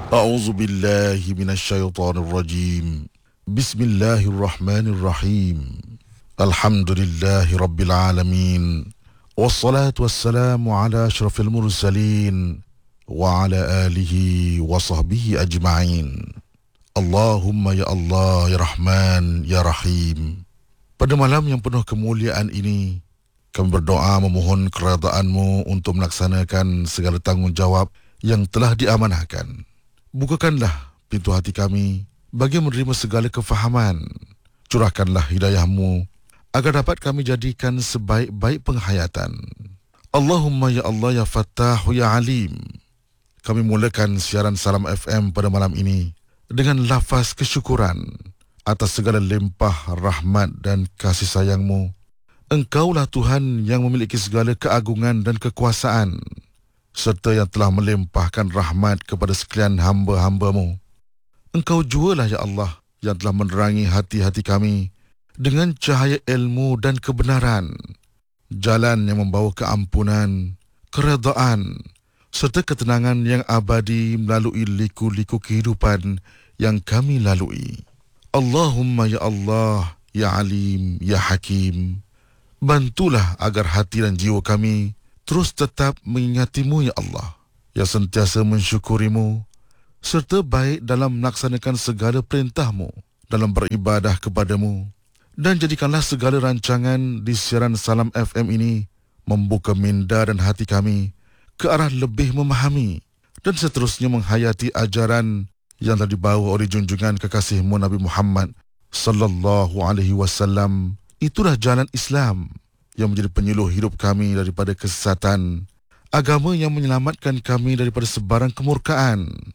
أعوذ بالله من الشيطان الرجيم. بسم الله الرحمن الرحيم. الحمد لله رب العالمين، والصلاة والسلام على أشرف المرسلين وعلى آله وصحبه أجمعين. Allahumma ya Allah, ya Rahman, ya Rahim. Pada malam yang penuh kemuliaan ini, kami berdoa memohon keredaan-Mu untuk melaksanakan segala tanggungjawab yang telah diamanahkan. Bukakanlah pintu hati kami bagi menerima segala kefahaman. Curahkanlah hidayah-Mu agar dapat kami jadikan sebaik-baik penghayatan. Allahumma ya Allah, ya Fattah, ya Alim. Kami mulakan siaran Salam FM pada malam ini dengan lafaz kesyukuran atas segala limpah rahmat dan kasih sayang-Mu. Engkaulah Tuhan yang memiliki segala keagungan dan kekuasaan, serta yang telah melimpahkan rahmat kepada sekalian hamba-hamba-Mu. Engkau jualah ya Allah yang telah menerangi hati-hati kami dengan cahaya ilmu dan kebenaran, jalan yang membawa keampunan, keredaan, serta ketenangan yang abadi melalui liku-liku kehidupan yang kami lalui. Allahumma ya Allah, ya Alim, ya Hakim. Bantulah agar hati dan jiwa kami terus tetap mengingati-Mu ya Allah, yang sentiasa mensyukuri-Mu, serta baik dalam melaksanakan segala perintah-Mu dalam beribadah kepada-Mu. Dan jadikanlah segala rancangan di siaran Salam FM ini membuka minda dan hati kami ke arah lebih memahami dan seterusnya menghayati ajaran yang telah dibawa oleh junjungan kekasih-Mu Nabi Muhammad sallallahu alaihi wasallam. Itulah jalan Islam yang menjadi penyuluh hidup kami daripada kesesatan, agama yang menyelamatkan kami daripada sebarang kemurkaan,